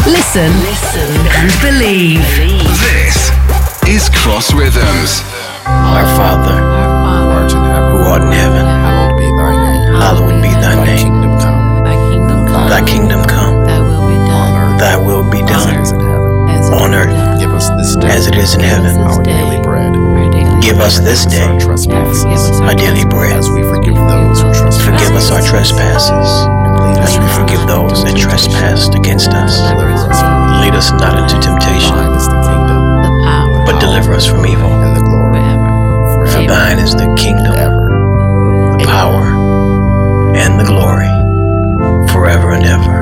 Listen and believe. This is Cross Rhythms. Our Father, who art in heaven, hallowed be thy name. Thy kingdom come. Thy will be done on earth as it is in heaven. Our daily bread. Give us this day our daily bread. As we forgive those who trespass. Forgive us our trespasses, as we forgive those that trespass against us. Lead us not into temptation, Thine is the kingdom, but deliver us from evil. and the glory, For forever thine is the kingdom, and ever. the power, and the glory, forever and ever.